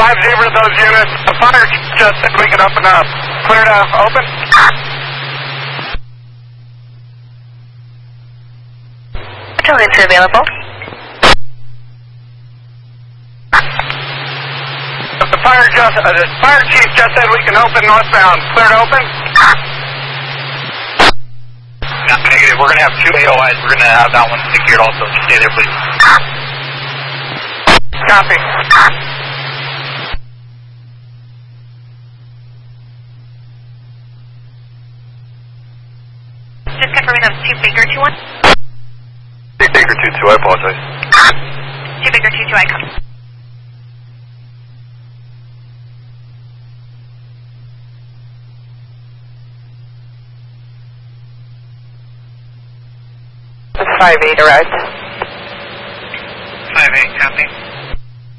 Zebra to those units. The fire just said we can open up. Clear to open. Telemetry available. The fire chief just said we can open northbound. Clear to open. Negative. We're going to have 2 AOIs. We're going to have that one secured also. Just stay there, please. Copy. Just confirming that's 2 Baker 2-1. Baker 2-2, I apologize. 2 Baker 2-2, I come. It's 5-8 arrived. 5-8, copy.